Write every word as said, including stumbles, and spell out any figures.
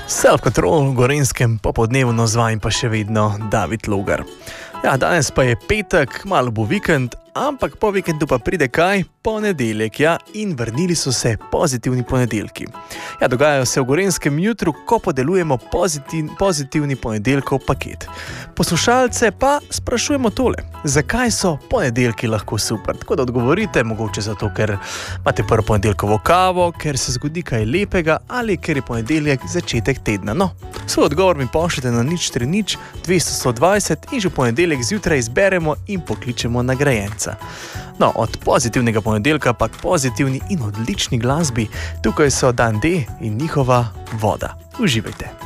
Self-control v Gorenjskem popodnevno z vami pa še vedno David Logar. Ja, danes pa je petek, malo bo vikend, ampak po vikendu pa pride kaj? Ponedeljek, ja, in vrnili so se pozitivni ponedeljki. Ja, dogajajo se v Gorenjskem jutru, ko podelujemo pozitiv, pozitivni ponedeljkov paket. Poslušalce pa sprašujemo tole, zakaj so ponedeljki lahko super? Tako da odgovorite, mogoče zato, ker imate prvo ponedeljkovo kavo, ker se zgodi kaj lepega ali ker je ponedeljek začetek tedna. No, svoj odgovor mi pošljete na nič tri nič dvesto sto dvajset in že v ponedeljek zjutraj izberemo in pokličemo nagrajenca. No, od pozitivnega ponedeljka pa k pozitivni in odlični glasbi, tukaj so Dan D in njihova Voda. Uživajte!